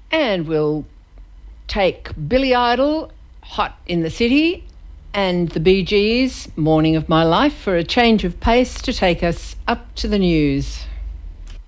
And we'll take Billy Idol, Hot in the City, and the Bee Gees, Morning of My Life, for a change of pace to take us up to the news.